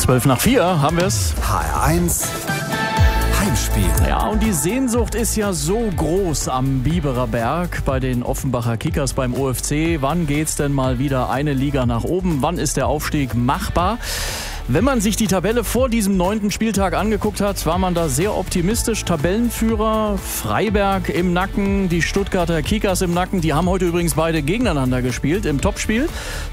4:12 haben wir es. HR1 Heimspiel. Ja, und die Sehnsucht ist ja so groß am Biberer Berg bei den Offenbacher Kickers beim OFC. Wann geht's denn mal wieder eine Liga nach oben? Wann ist der Aufstieg machbar? Wenn man sich die Tabelle vor diesem 9. Spieltag angeguckt hat, war man da sehr optimistisch. Tabellenführer Freiberg im Nacken, die Stuttgarter Kickers im Nacken. Die haben heute übrigens beide gegeneinander gespielt im Topspiel.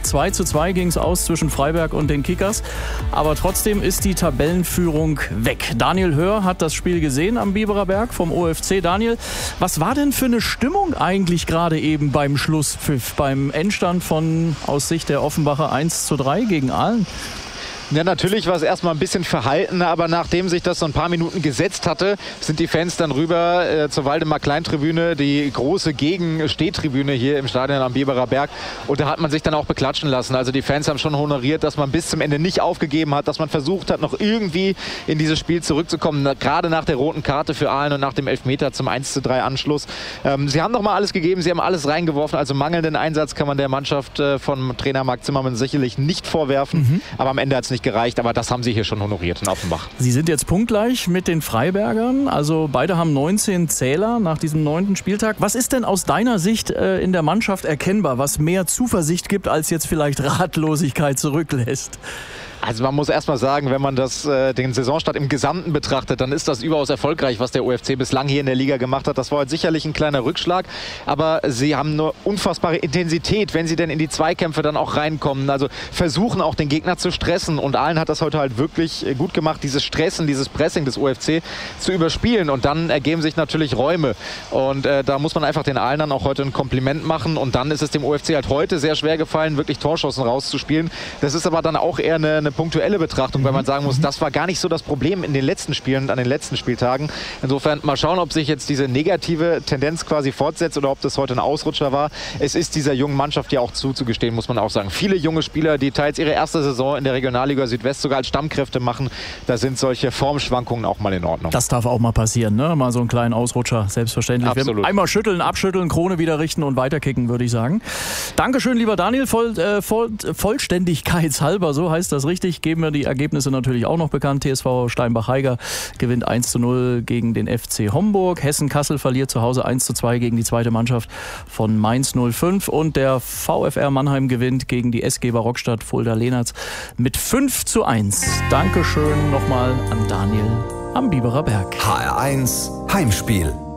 2:2 ging es aus zwischen Freiberg und den Kickers. Aber trotzdem ist die Tabellenführung weg. Daniel Hör hat das Spiel gesehen am Biberer Berg vom OFC. Daniel, was war denn für eine Stimmung eigentlich gerade eben beim Schlusspfiff, beim Endstand von aus Sicht der Offenbacher 1:3 gegen Aalen? Ja, natürlich war es erstmal ein bisschen verhalten, aber nachdem sich das so ein paar Minuten gesetzt hatte, sind die Fans dann rüber zur Waldemar-Klein-Tribüne, die große Gegenstehtribüne hier im Stadion am Biberer Berg. Und da hat man sich dann auch beklatschen lassen. Also die Fans haben schon honoriert, dass man bis zum Ende nicht aufgegeben hat, dass man versucht hat, noch irgendwie in dieses Spiel zurückzukommen. Gerade nach der roten Karte für Aalen und nach dem Elfmeter zum 1:3 Anschluss. Sie haben noch mal alles gegeben, sie haben alles reingeworfen. Also mangelnden Einsatz kann man der Mannschaft von Trainer Marc Zimmermann sicherlich nicht vorwerfen. Aber am Ende hat es nicht gereicht, aber das haben sie hier schon honoriert in Offenbach. Sie sind jetzt punktgleich mit den Freibergern, also beide haben 19 Zähler nach diesem 9. Spieltag. Was ist denn aus deiner Sicht in der Mannschaft erkennbar, was mehr Zuversicht gibt, als jetzt vielleicht Ratlosigkeit zurücklässt? Also man muss erst mal sagen, wenn man den Saisonstart im Gesamten betrachtet, dann ist das überaus erfolgreich, was der OFC bislang hier in der Liga gemacht hat. Das war heute sicherlich ein kleiner Rückschlag, aber sie haben eine unfassbare Intensität, wenn sie denn in die Zweikämpfe dann auch reinkommen. Also versuchen auch den Gegner zu stressen und Aalen hat das heute halt wirklich gut gemacht, dieses Stressen, dieses Pressing des OFC zu überspielen und dann ergeben sich natürlich Räume und da muss man einfach den Aalenern auch heute ein Kompliment machen und dann ist es dem OFC halt heute sehr schwer gefallen, wirklich Torschancen rauszuspielen. Das ist aber dann auch eher eine punktuelle Betrachtung, weil man sagen muss, das war gar nicht so das Problem in den letzten Spielen und an den letzten Spieltagen. Insofern mal schauen, ob sich jetzt diese negative Tendenz quasi fortsetzt oder ob das heute ein Ausrutscher war. Es ist dieser jungen Mannschaft ja auch zuzugestehen, muss man auch sagen. Viele junge Spieler, die teils ihre erste Saison in der Regionalliga Südwest sogar als Stammkräfte machen, da sind solche Formschwankungen auch mal in Ordnung. Das darf auch mal passieren, ne? Mal so einen kleinen Ausrutscher, selbstverständlich. Absolut. Einmal schütteln, abschütteln, Krone wieder richten und weiterkicken, würde ich sagen. Dankeschön, lieber Daniel. Vollständigkeitshalber, so heißt das richtig, geben wir die Ergebnisse natürlich auch noch bekannt. TSV Steinbach-Heiger gewinnt 1:0 gegen den FC Homburg. Hessen-Kassel verliert zu Hause 1:2 gegen die zweite Mannschaft von Mainz 05. Und der VfR Mannheim gewinnt gegen die SG Barockstadt Fulda-Lehnertz mit 5:1. Dankeschön nochmal an Daniel am Biberer Berg. HR1 Heimspiel.